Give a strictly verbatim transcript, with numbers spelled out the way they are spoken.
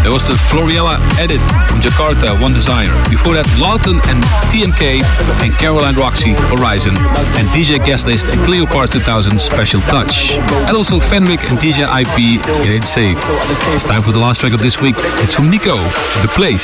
There was the Floriella edit from Jakarta, One Desire. Before that, Lawton and T M K and Caroline Roxy, Horizon. And D J Guest List and Cleopatra two thousand, Special Touch. And also Fenwick and D J I P, It Ain't Safe. It's time for the last track of this week. It's from Nico, The Place.